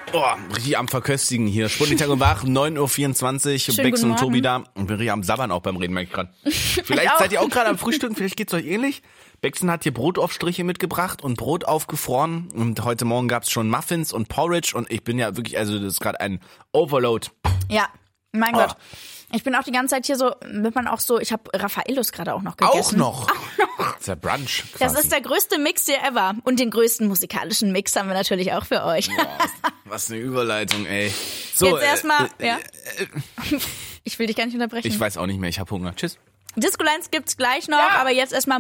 Oh, richtig am Verköstigen hier. Sputnik Tag und Wach, 9.24 Uhr, Schönen Bex guten und Tobi Morgen. da. Und wir am Sabbern auch beim Reden, merke ich gerade. Vielleicht seid ihr auch gerade am Frühstücken, vielleicht geht's euch ähnlich. Bexen hat hier Brotaufstriche mitgebracht und Brot aufgefroren. Und heute Morgen gab's schon Muffins und Porridge. Und ich bin ja wirklich, also das ist gerade ein Overload. Ja, mein Gott. Ich bin auch die ganze Zeit hier so, wird man auch so, ich habe Raffaellos gerade auch noch gegessen. Auch noch? Das ist ja Brunch quasi. Das ist der größte Mix hier ever. Und den größten musikalischen Mix haben wir natürlich auch für euch. Boah, was eine Überleitung, ey. So, Jetzt erstmal, ja. Ich will dich gar nicht unterbrechen. Ich weiß auch nicht mehr, ich habe Hunger. Tschüss. Disco Lines gibt's gleich noch, aber jetzt erstmal